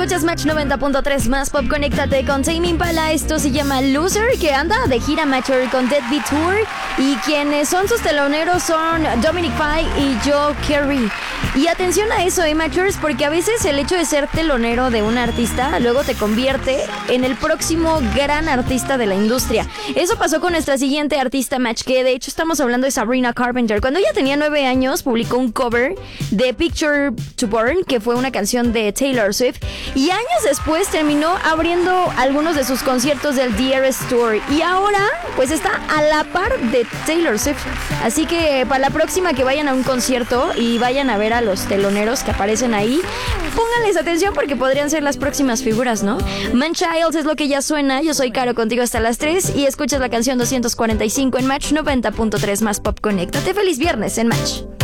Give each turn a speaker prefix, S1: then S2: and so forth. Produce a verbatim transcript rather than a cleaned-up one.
S1: Escuchas Match noventa punto tres más Pop. Conéctate con Tame Impala. Esto se llama Loser, que anda de gira Matcher con Deadbeat Tour. Y quienes son sus teloneros son Dominic Fike y Joe Carey. Y atención a eso, eh, Matchers, porque a veces el hecho de ser telonero de un artista luego te convierte en el próximo gran artista de la industria. Eso pasó con nuestra siguiente artista Match, que de hecho estamos hablando de Sabrina Carpenter. Cuando ella tenía nueve años, publicó un cover de Picture to Burn, que fue una canción de Taylor Swift, y años después terminó abriendo algunos de sus conciertos del The Eras Tour, y ahora pues está a la par de Taylor Swift. Así que para la próxima que vayan a un concierto y vayan a ver a los teloneros que aparecen ahí, pónganles atención porque podrían ser las próximas figuras, ¿no? Man Child es lo que ya suena. Yo soy Caro, contigo hasta las tres, y escuchas la canción doscientos cuarenta y cinco en Match noventa punto tres más Pop. Conéctate. Feliz viernes en Match.